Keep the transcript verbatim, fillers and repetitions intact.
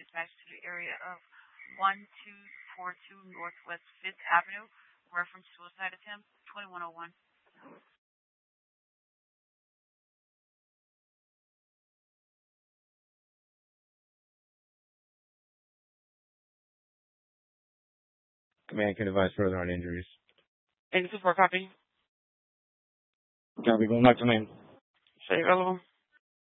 dispatched to the area of one two four two Northwest fifth Avenue. Reference suicide attempt, twenty-one oh one. Command can advise further on injuries. eighty-two for copy. Copy, going back to command. Stay available.